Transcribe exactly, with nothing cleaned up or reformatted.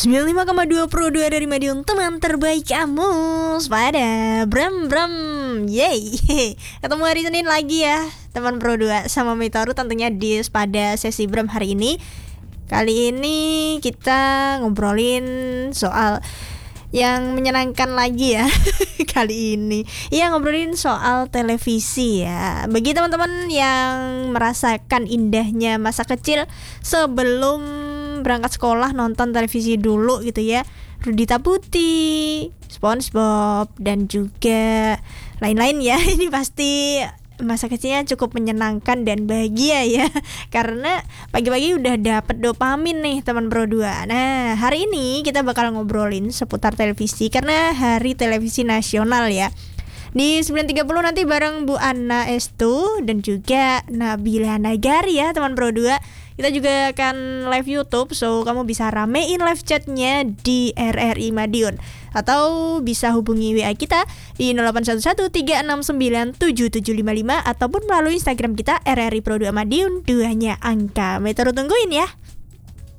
sembilan puluh lima koma dua Pro dua dari Madiun, teman terbaik kamu. Pada Bram Bram. Yeay. Ketemu hari Senin lagi ya teman Pro dua sama Mitoru tentunya di pada sesi Bram hari ini. Kali ini kita ngobrolin soal yang menyenangkan lagi ya. Kali ini ya ngobrolin soal televisi ya. Bagi teman-teman yang merasakan indahnya masa kecil sebelum berangkat sekolah nonton televisi dulu gitu ya, Rudita Putih, SpongeBob dan juga lain-lain ya. Ini pasti masa kecilnya cukup menyenangkan dan bahagia ya, karena pagi-pagi udah dapet dopamin nih teman Pro dua. Nah, hari ini kita bakal ngobrolin seputar televisi karena Hari Televisi Nasional ya. Di sembilan tiga puluh nanti bareng Bu Anna Estu dan juga Nabila Nagari ya teman Pro dua. Kita juga akan live YouTube, so kamu bisa ramein live chatnya di R R I Madiun, atau bisa hubungi W A kita di nol delapan satu satu tiga enam sembilan tujuh tujuh lima lima ataupun melalui Instagram kita R R I Pro dua Madiun, duanya angka. Metro tungguin ya.